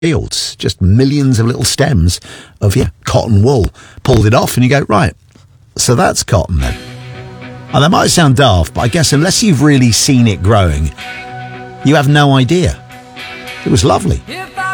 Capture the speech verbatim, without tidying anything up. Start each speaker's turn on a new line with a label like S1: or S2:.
S1: fields, just millions of little stems of yeah, cotton wool. Pulled it off and you go, right, so that's cotton then. And that might sound daft, but I guess unless you've really seen it growing, you have no idea. It was lovely.